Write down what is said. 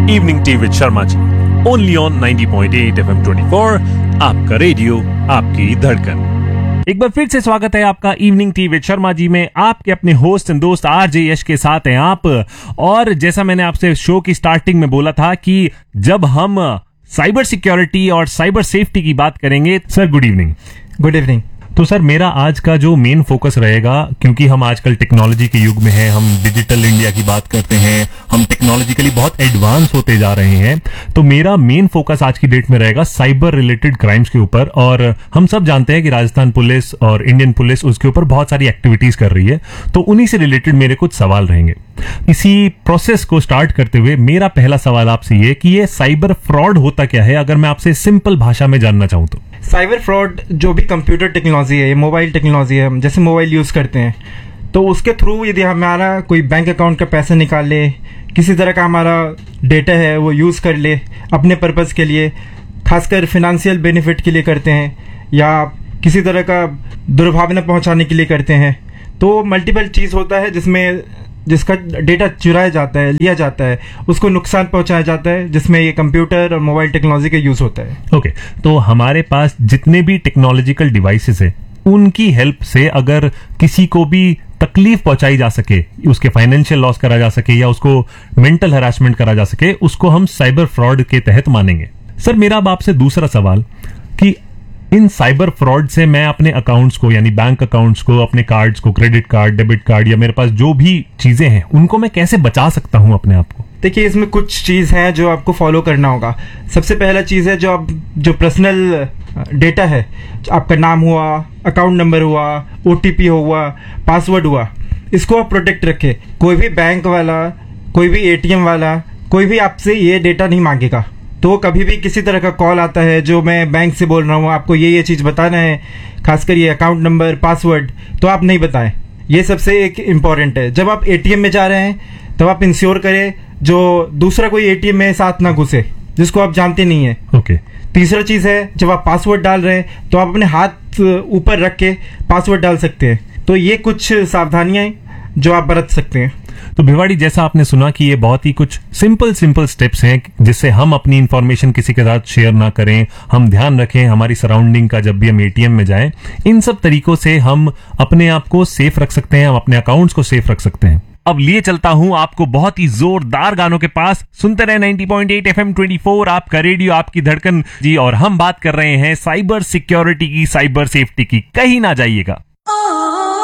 Evening tea with Sharma ji, only on 90.8 FM 24, आपका radio आपकी धड़कन। एक बार फिर से स्वागत है आपका evening tea with Sharma ji में। आपके अपने होस्ट एंड दोस्त आरजे यश के साथ हैं आप। और जैसा मैंने आपसे शो की स्टार्टिंग में बोला था कि जब हम साइबर सिक्योरिटी और साइबर सेफ्टी की बात करेंगे। Sir good evening. Good evening. तो सर मेरा आज का जो मेन फोकस रहेगा, क्योंकि हम आजकल टेक्नोलॉजी के युग में हैं, हम डिजिटल इंडिया की बात करते हैं, हम टेक्नोलॉजिकली बहुत एडवांस होते जा रहे हैं, तो मेरा मेन फोकस आज की डेट में रहेगा साइबर रिलेटेड क्राइम्स के ऊपर। और हम सब जानते हैं कि राजस्थान पुलिस और इंडियन पुलिस उसके ऊपर बहुत सारी एक्टिविटीज कर रही है, तो उन्हीं से रिलेटेड मेरे कुछ सवाल रहेंगे। इसी प्रोसेस को स्टार्ट करते हुए मेरा पहला सवाल आपसे ये कि ये साइबर फ्रॉड होता क्या है, अगर मैं आपसे सिंपल भाषा में जानना चाहूं तो। साइबर फ्रॉड जो भी कंप्यूटर टेक्नोलॉजी है, मोबाइल टेक्नोलॉजी है, हम जैसे मोबाइल यूज़ करते हैं, तो उसके थ्रू यदि हमारा कोई बैंक अकाउंट का पैसा निकाल ले, किसी तरह का हमारा डेटा है वो यूज़ कर ले अपने पर्पज़ के लिए, खासकर फिनेंशियल बेनिफिट के लिए करते हैं या किसी तरह का दुर्भावना पहुंचाने के लिए करते हैं, तो मल्टीपल चीज़ होता है जिसका डेटा चुराया जाता है, लिया जाता है, उसको नुकसान पहुंचाया जाता है, जिसमें ये कंप्यूटर और मोबाइल टेक्नोलॉजी का यूज होता है। ओके, तो हमारे पास जितने भी टेक्नोलॉजिकल डिवाइसेस है, उनकी हेल्प से अगर किसी को भी तकलीफ पहुंचाई जा सके, उसके फाइनेंशियल लॉस करा जा सके या उसको मेंटल हरासमेंट करा जा सके, उसको हम साइबर फ्रॉड के तहत मानेंगे। सर मेरा अब आपसे दूसरा सवाल कि इन साइबर फ्रॉड से मैं अपने अकाउंट्स को, यानी बैंक अकाउंट्स को, अपने कार्ड्स को, क्रेडिट कार्ड, डेबिट कार्ड या मेरे पास जो भी चीजें हैं, उनको मैं कैसे बचा सकता हूं अपने आप को? देखिए, इसमें कुछ चीज़ है जो आपको फॉलो करना होगा। सबसे पहला चीज़ है जो पर्सनल डेटा है, आपका नाम हुआ, अकाउंट नंबर हुआ, OTP हुआ, पासवर्ड हुआ, इसको आप प्रोटेक्ट रखें। कोई भी बैंक वाला, कोई भी ATM वाला, कोई भी आपसे ये डेटा नहीं मांगेगा। तो कभी भी किसी तरह का कॉल आता है जो मैं बैंक से बोल रहा हूँ, आपको ये चीज़ बताना है, खासकर ये अकाउंट नंबर, पासवर्ड, तो आप नहीं बताएं। ये सबसे एक इम्पॉर्टेंट है। जब आप ATM में जा रहे हैं तब आप इंश्योर करें जो दूसरा कोई ATM में साथ ना घुसे जिसको आप जानते नहीं है। ओके। तीसरा चीज़ है, जब आप पासवर्ड डाल रहे हैं तो आप अपने हाथ ऊपर रख के पासवर्ड डाल सकते हैं। तो ये कुछ सावधानियां हैं जो आप बरत सकते हैं। तो भिवाड़ी, जैसा आपने सुना कि ये बहुत ही कुछ सिंपल स्टेप्स हैं जिससे हम अपनी इंफॉर्मेशन किसी के साथ शेयर ना करें, हम ध्यान रखें हमारी सराउंडिंग का जब भी हम ATM में जाएं। इन सब तरीकों से हम अपने आप को सेफ रख सकते हैं, हम अपने अकाउंट्स को सेफ रख सकते हैं। अब लिए चलता हूं आपको बहुत ही जोरदार गानों के पास। सुनते रहे 90.8 FM 24, आपका रेडियो आपकी धड़कन जी। और हम बात कर रहे हैं साइबर सिक्योरिटी की, साइबर सेफ्टी की। कहीं ना जाइएगा।